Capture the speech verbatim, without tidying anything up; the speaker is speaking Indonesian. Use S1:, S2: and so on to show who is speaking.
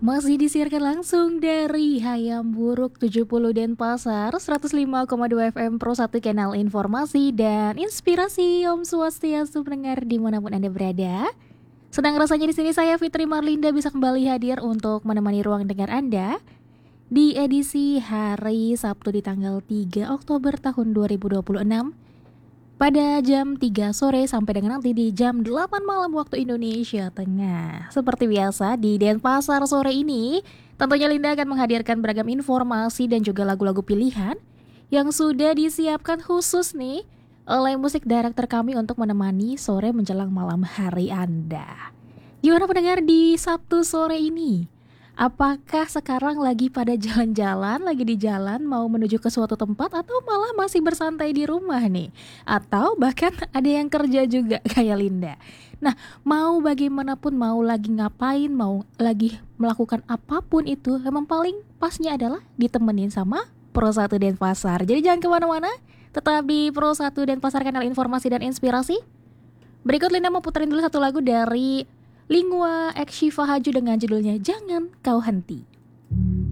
S1: Masih disiarkan langsung dari Hayam Buruk tujuh puluh Denpasar, seratus lima koma dua F M Pro satu Kanal Informasi dan Inspirasi. Om Swastiastu pendengar dimanapun Anda berada. Senang rasanya di sini saya Fitri Marlinda bisa kembali hadir untuk menemani ruang dengar Anda di edisi hari Sabtu di tanggal tiga Oktober tahun dua ribu dua puluh enam pada jam tiga sore sampai dengan nanti di jam delapan malam waktu Indonesia Tengah. Seperti biasa di Denpasar sore ini, tentunya Linda akan menghadirkan beragam informasi dan juga lagu-lagu pilihan yang sudah disiapkan khusus nih oleh musik director kami untuk menemani sore menjelang malam hari Anda. Gimana pendengar di Sabtu sore ini? Apakah sekarang lagi pada jalan-jalan, lagi di jalan mau menuju ke suatu tempat atau malah masih bersantai di rumah nih? Atau bahkan ada yang kerja juga kayak Linda. Nah, mau bagaimanapun, mau lagi ngapain, mau lagi melakukan apapun itu, emang paling pasnya adalah ditemenin sama Pro satu Denpasar. Jadi jangan kemana-mana, tetap di Pro satu Denpasar, kanal informasi dan inspirasi. Berikut Linda mau puterin dulu satu lagu dari Lingua X Shiva Haju dengan judulnya Jangan Kau Henti.